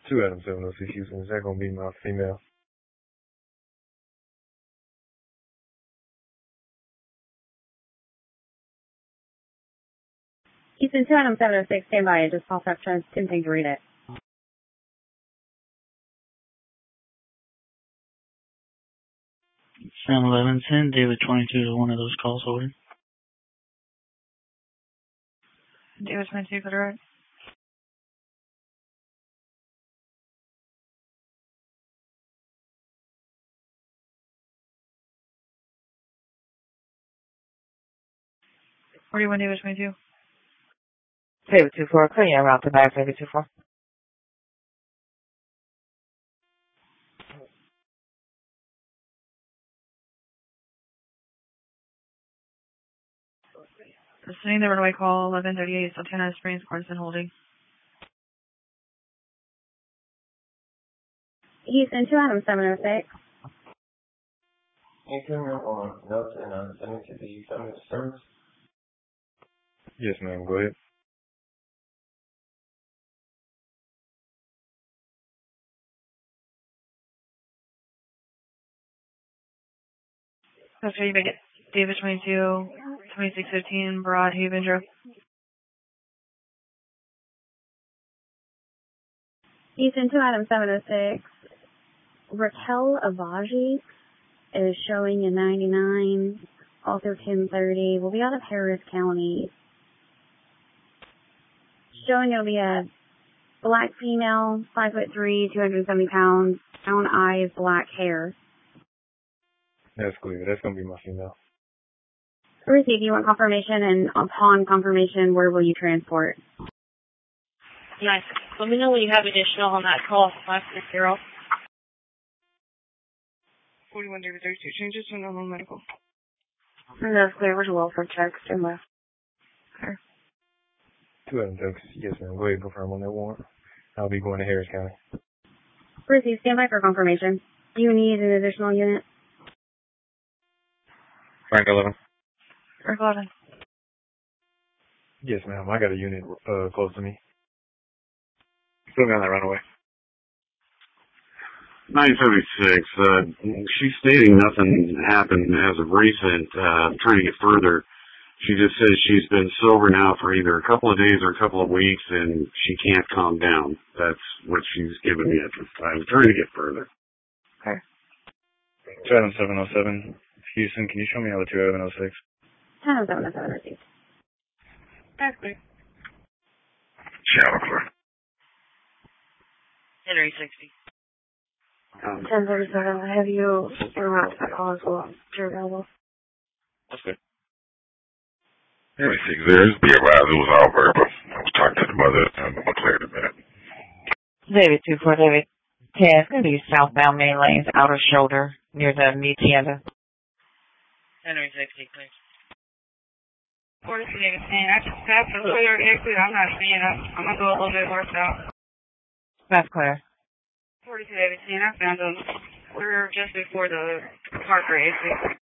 2 Adam 706 Houston. Is that going to be my female? Houston 2 Adam 706, stand by. I just popped up trying to read it. 7-11-10, David 22 is one of those calls holding. David 22, good right. $41, David 22. David 24, clear your route to back, David 24. Listening the runway call, 1138, Sultana Springs, Cornerstone holding. Houston 2 Adam 706. Can you turn on notes and send it to the summit service? Yes, ma'am. Go ahead. Okay, you make it David 22, 2615, Broadhaven, Joe. Houston 2 Adam 706. Raquel Avaji is showing a 99, also 1030. We'll be out of Harris County. Showing it'll be a black female, 5'3", 270 pounds, brown eyes, black hair. That's clear. That's going to be my female. Receive, you want confirmation, and upon confirmation, where will you transport? Nice. Let me know when you have additional on that call. 560. 41, David 32, changes to normal medical. That's clear. Where's the welfare check? Stand by. Okay. 2 Adam 706. Yes, ma'am. Go ahead and confirm on that warrant. I'll be going to Harris County. Receive, stand by for confirmation. Do you need an additional unit? Frank 11. Frank 11. Yes, ma'am. I got a unit close to me. Still got that runaway. 976, she's stating nothing happened as of recent, trying to get further. She just says she's been sober now for either a couple of days or a couple of weeks, and she can't calm down. That's what she's given me at this time. Trying to get further. Okay. 2 Adam 707. Houston, can you show me how the 2 Adam 06? 10 Adam 707 received. That's good. Channel clear. Henry 60. 1037, I have you en route to that call as well. If you're available. That's good. Henry 60, be advised it was all verbal. I was talking to the mother and I'm clear in a minute. David 24, David 10, it's going to be southbound main lanes, outer shoulder, near the meat tienda. Henry 60, please. 42, David 10. That's a clear exit. I'm not seeing it. I'm going to go a little bit north out. That's clear. 42, David 10. I found them. We're just before the Parker exit.